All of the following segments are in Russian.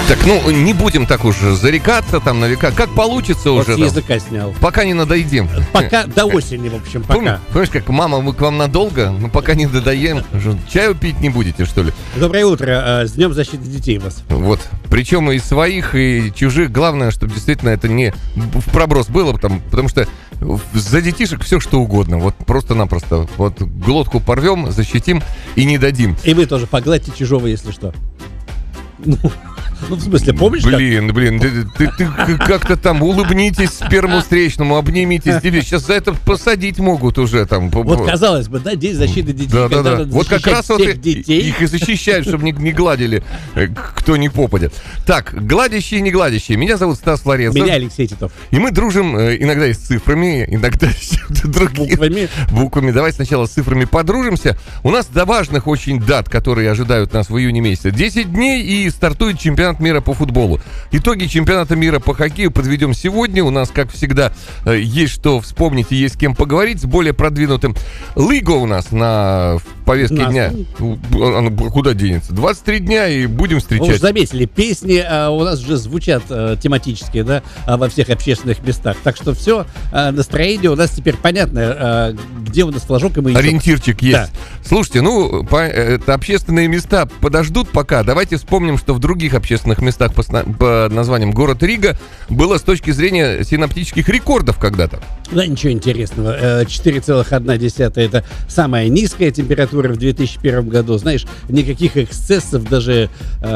Так, ну, не будем так уж зарекаться там на века. Как получится Вот уже. с языка снял. Пока не надоедим. Пока до осени, в общем, пока. Помнишь, как мама, мы к вам надолго, но пока не додоем. Чаю пить не будете, что ли? Доброе утро. С Днем защиты детей вас. Вот. Причем и своих, и чужих. Главное, чтобы действительно это не в проброс было, потому что за детишек все что угодно. Вот просто-напросто. Вот глотку порвем, защитим и не дадим. И вы тоже погладьте чужого, если что. Ну, в смысле, помнишь? Блин, ты как-то там улыбнитесь первому встречному, обнимитесь. Сейчас за это посадить могут уже там. Вот, казалось бы, да, День защиты детей. Да. Вот как раз вот детей. их и защищают, чтобы не гладили, кто не попадет. Так, гладящие и не гладящие. Меня зовут Стас Ларец. Меня Алексей Титов. И мы дружим иногда и с цифрами, иногда с другими буквами. Давай сначала с цифрами подружимся. У нас до важных очень дат, которые ожидают нас в июне месяце. 10 дней и стартует чемпионат мира по футболу. Итоги чемпионата мира по хоккею подведем сегодня. У нас, как всегда, есть что вспомнить и есть с кем поговорить с более продвинутым. Лига у нас на повестке дня. Она куда денется? 23 дня и будем встречать. Вы уже заметили, песни у нас уже звучат тематические, да, во всех общественных местах. Так что все, настроение у нас теперь понятно, где у нас флажок и маячок. Ориентирчик есть. Да. Слушайте, это общественные места подождут пока. Давайте вспомним, что в других общественных местах по названием город Рига было с точки зрения синоптических рекордов когда-то. Да, ничего интересного. 4,1 это самая низкая температура в 2001 году. Знаешь, никаких эксцессов даже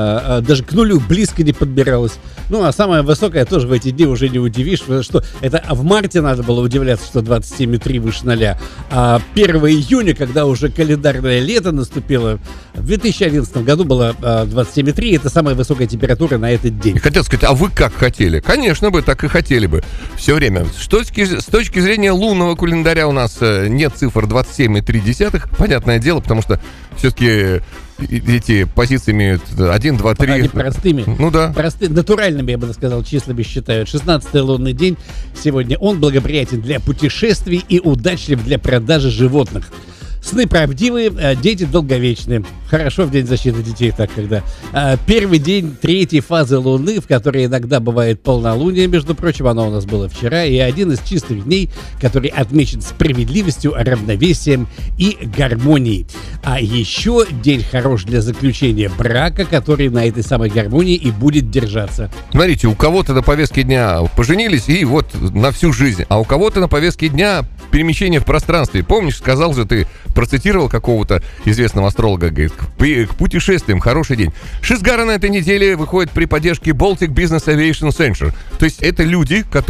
к нулю близко не подбиралось. Ну, а самая высокая тоже в эти дни уже не удивишь, что это в марте надо было удивляться, что 27,3 выше 0. А 1 июня, когда уже календарное лето наступило, в 2011 году было 27,3. Это самая высокая температура на этот день. Хотел сказать, а вы как хотели? Конечно бы, так и хотели бы. Все время. С точки зрения лунного календаря у нас нет цифр 27,3. Понятное дело, потому что все-таки эти позиции имеют 1, 2, 3. Они простыми. Ну да. Натуральными, я бы сказал, числами считают. 16-й лунный день сегодня. Он благоприятен для путешествий и удачлив для продажи животных. Сны правдивые, дети долговечные. Хорошо в День защиты детей так, когда первый день третьей фазы Луны, в которой иногда бывает полнолуние, между прочим, оно у нас было вчера, и один из чистых дней, который отмечен справедливостью, равновесием и гармонией. А еще день хорош для заключения брака, который на этой самой гармонии и будет держаться. Смотрите, у кого-то на повестке дня поженились и вот на всю жизнь, а у кого-то на повестке дня перемещение в пространстве. Помнишь, сказал же ты, процитировал какого-то известного астролога, говорит, к путешествиям хороший день. Шизгара на этой неделе выходит при поддержке Baltic Business Aviation Center. То есть это люди, которые